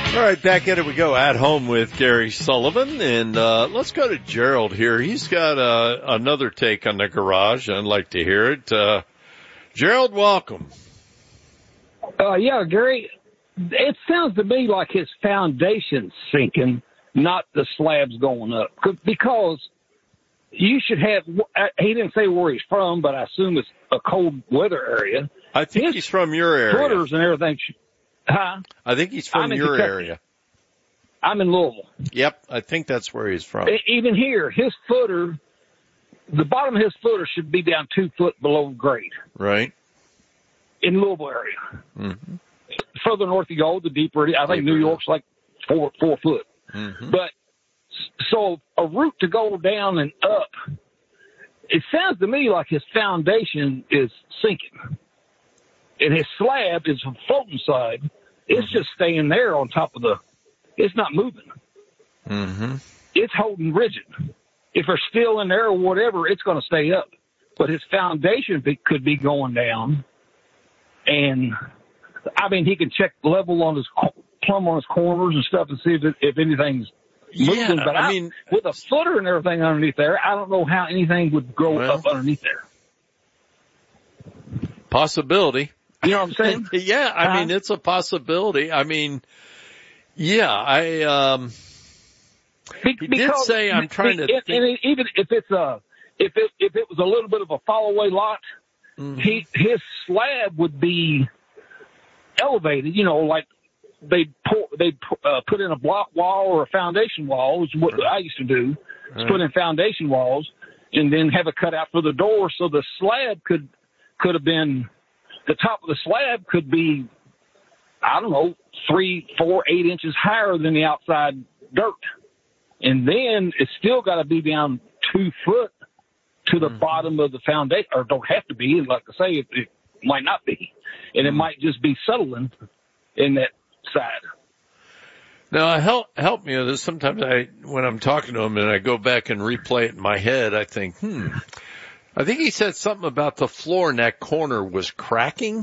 All right, back at it we go. At home with Gary Sullivan, and let's go to Gerald here. He's got another take on the garage. I'd like to hear it. Gerald, welcome. Yeah, Gary, it sounds to me like his foundation's sinking, not the slabs going up. Because you should have, he didn't say where he's from, but I assume it's a cold weather area. I think he's from your area. Footers and everything. Huh? I think he's from your area. I'm in Louisville. Yep, I think that's where he's from. Even here, his footer, the bottom of his footer should be down 2 foot below grade. Right. In Louisville area. Mm-hmm. Further north you go, the deeper it is. I think New York's like 4 foot. Mm-hmm. But so a route to go down and up, it sounds to me like his foundation is sinking. And his slab is a floating side. It's just staying there on top of it's not moving. Mm-hmm. It's holding rigid. If there's steel in there or whatever, it's going to stay up. But his foundation could be going down. And, I mean, he can check level on his plumb on his corners and stuff and see if anything's moving. Yeah, but I mean, with a footer and everything underneath there, I don't know how anything would grow up underneath there. Possibility. You know what I'm saying? Yeah, I mean, it's a possibility. I mean, yeah, he did say, I'm trying to think. And even if if it was a little bit of a fall away lot, his slab would be elevated, you know, like they'd put in a block wall or a foundation wall, which is what I used to do, is put in foundation walls and then have it cut out for the door so the slab could have been, the top of the slab could be, I don't know, 3, 4, 8 inches higher than the outside dirt. And then it's still got to be down 2 foot to the bottom of the foundation, or don't have to be. Like I say, it might not be. And it might just be settling in that side. Now, help me with this. Sometimes when I'm talking to him and I go back and replay it in my head, I think, I think he said something about the floor in that corner was cracking.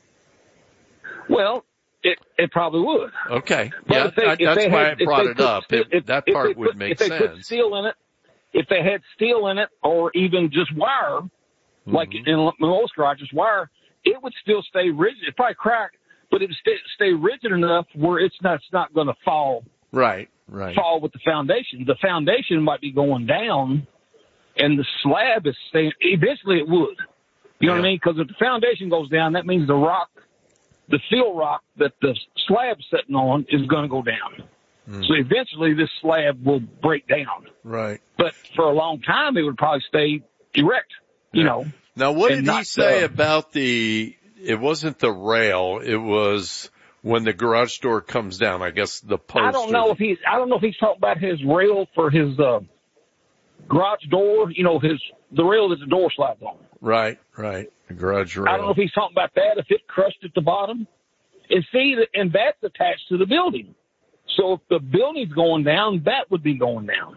Well, it probably would. Okay. Yeah, that's why I brought it up. That part would make sense. If they put steel in it, if they had steel in it or even just wire, like in most garages, wire, it would still stay rigid. It'd probably crack, but it would stay rigid enough where it's not going to fall. Right. Fall with the foundation. The foundation might be going down, and the slab is staying. Eventually, it would. You know what I mean? Because if the foundation goes down, that means the fill rock that the slab's sitting on is going to go down. So eventually, this slab will break down. Right. But for a long time, it would probably stay erect. You know. Now, what did he say about it wasn't the rail, it was when the garage door comes down, I guess the post. I don't know if he's talking about his rail for his, garage door, you know, the rail that the door slides on. Right. The garage rail. I don't know if he's talking about that, if it crushed at the bottom. And that's attached to the building. So if the building's going down, that would be going down.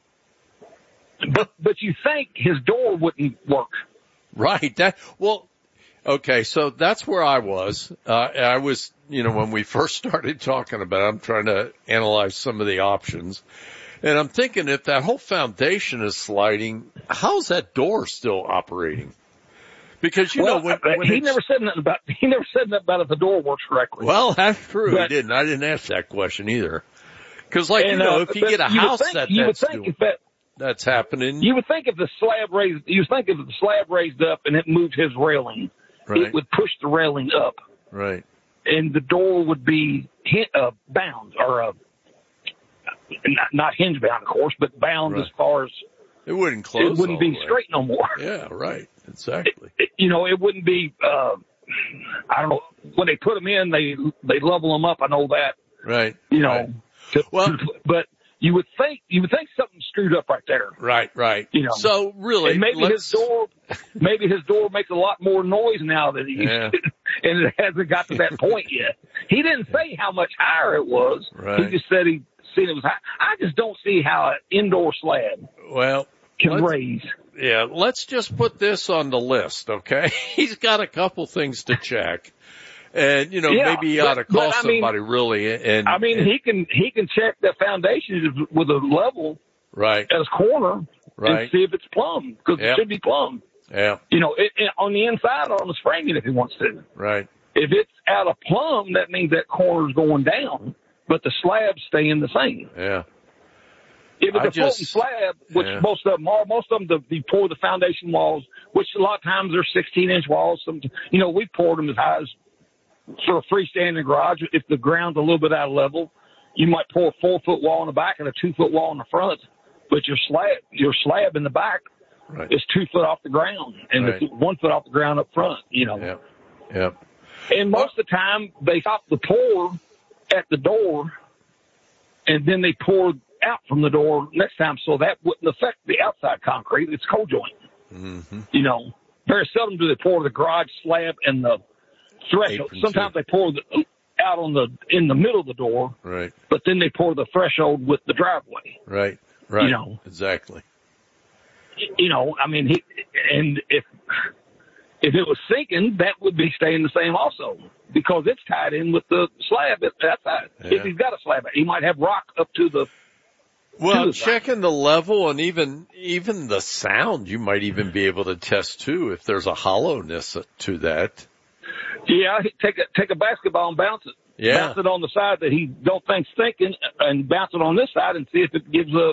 But you think his door wouldn't work. Right. Okay, so that's where I was. I was, when we first started talking about it, I'm trying to analyze some of the options. And I'm thinking if that whole foundation is sliding, how's that door still operating? Because, when he never said nothing about if the door works correctly. Well, that's true. He didn't. I didn't ask that question either. Because, if you get a house that's happening. You would think if the slab raised up and it moved his railing, it would push the railing up. Right. And the door would be bound, or not hinge bound, of course, but bound as far as it wouldn't close. It wouldn't be straight no more. Yeah, right. Exactly. It wouldn't be. I don't know. When they put them in, they level them up. I know that. Right. But you would think something screwed up right there. Right. So really, and maybe his door makes a lot more noise now than it used to, and it hasn't got to that point yet. He didn't say how much higher it was. Right. He just said he'd seen it was high. I just don't see how an indoor slab can raise. Yeah, let's just put this on the list, okay? He's got a couple things to check. And, maybe you ought to call somebody really. And he can check the foundation with a level right at his corner right. and see if it's plumb, because it should be plumb. Yeah. On the inside or on the framing if he wants to. Right. If it's out of plumb, that means that corner's going down, but the slab's staying the same. Yeah. If it's a floating slab, which most of them are, you pour the foundation walls, which a lot of times they're 16-inch walls. We poured them as high as sort of freestanding garage. If the ground's a little bit out of level, you might pour a 4-foot wall in the back and a 2-foot wall in the front, but your slab in the back is 2 foot off the ground and it's 1 foot off the ground up front. Yep. And most of the time they stop the pour at the door, and then they pour out from the door next time, so that wouldn't affect the outside concrete. It's cold joint. Mm-hmm. Very seldom do they pour the garage slab and the threshold. Sometimes they pour out in the middle of the door, right? But then they pour the threshold with the driveway, right? Exactly. If it was sinking, that would be staying the same also, because it's tied in with the slab at that side. Yeah. If he's got a slab, he might have rock up to the. Well, checking the level and even the sound, you might even be able to test too if there's a hollowness to that. Yeah, take a basketball and bounce it. Yeah. Bounce it on the side that he don't think's thinking, and bounce it on this side and see if it gives a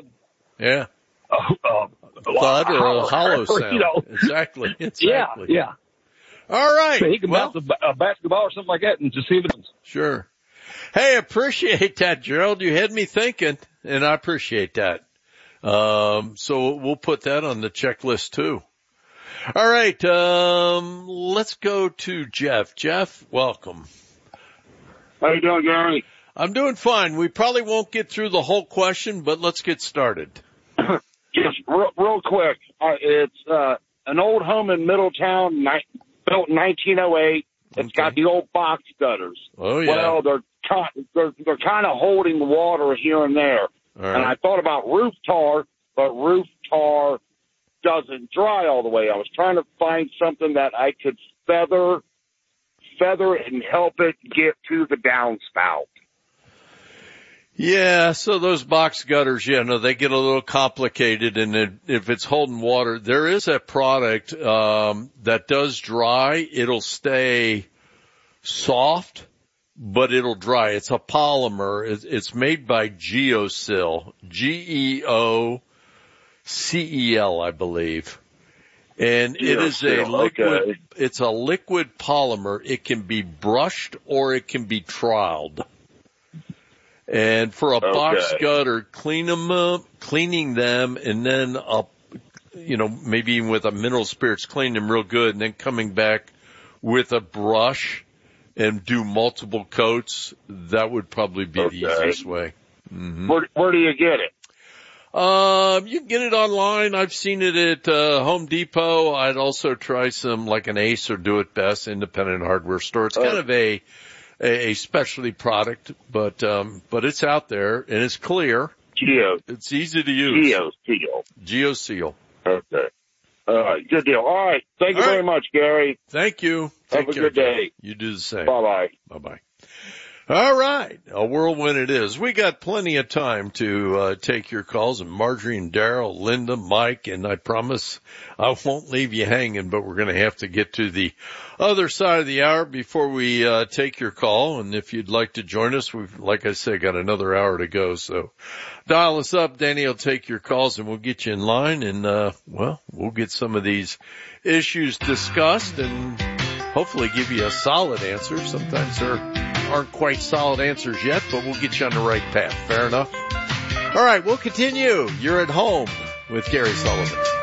thud or a hollow sound. Exactly. Yeah. All right. So he can bounce a basketball or something like that and just see if it does. Sure. Hey, appreciate that, Gerald. You had me thinking, and I appreciate that. So we'll put that on the checklist too. All right. Let's go to Jeff. Jeff, welcome. How you doing, Gary? I'm doing fine. We probably won't get through the whole question, but let's get started. Just real quick. It's an old home in Middletown, built in 1908. It's got the old box gutters. Oh yeah. Well, they're kind of holding water here and there. Right. And I thought about roof tar, but roof tar doesn't dry all the way. I was trying to find something that I could feather and help it get to the downspout. Yeah, so those box gutters, they get a little complicated, and if it's holding water, there is a product that does dry. It'll stay soft, but it'll dry. It's a polymer. It's made by Geocel, Geocel, I believe. And it is a liquid, okay. It's a liquid polymer. It can be brushed or it can be troweled. And for a box gutter, cleaning them and then maybe even with a mineral spirits, clean them real good, and then coming back with a brush and do multiple coats, that would probably be the easiest way. Mm-hmm. Where do you get it? You can get it online. I've seen it at Home Depot. I'd also try some like an Ace or Do It Best independent hardware store. It's kind of a specialty product, but it's out there and it's clear. It's easy to use. Geocel. Okay. All right. Good deal. All right. Thank you very much, Gary. Thank you. Have a good day. You do the same. Bye-bye. Bye-bye. All right. A whirlwind it is. We got plenty of time to take your calls, and Marjorie and Daryl, Linda, Mike, and I promise I won't leave you hanging, but we're going to have to get to the other side of the hour before we take your call. And if you'd like to join us, we've, like I said, got another hour to go. So dial us up. Danny will take your calls and we'll get you in line, and we'll get some of these issues discussed and hopefully give you a solid answer. Sometimes there aren't quite solid answers yet, but we'll get you on the right path. Fair enough? All right, we'll continue. You're at home with Gary Sullivan.